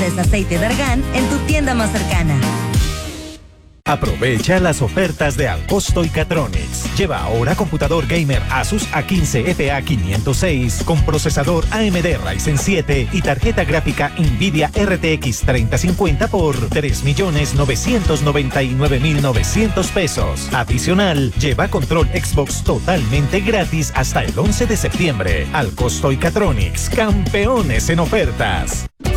encuentres aceite de argán en tu tienda más cercana. Aprovecha las ofertas de Alcosto y Catronics. Lleva ahora computador gamer Asus A15 FA506 con procesador AMD Ryzen 7 y tarjeta gráfica Nvidia RTX 3050 por 3.999.900 pesos. Adicional, lleva control Xbox totalmente gratis hasta el 11 de septiembre. Alcosto y Catronics, campeones en ofertas.